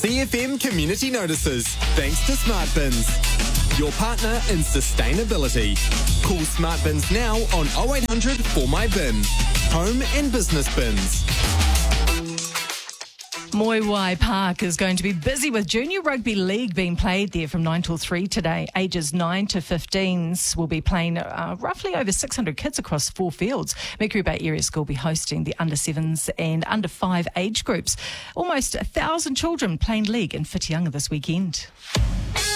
CFM Community Notices, thanks to Smart Bins, your partner in sustainability. Call Smart Bins now on 0800 4MyBin. Home and business bins. Moiwai Park is going to be busy with Junior Rugby League being played there from 9 till 3 today. Ages 9 to 15s will be playing roughly over 600 kids across 4 fields. Mercury Bay Area School will be hosting the under 7s and under 5 age groups. Almost 1,000 children playing league in Whitianga this weekend.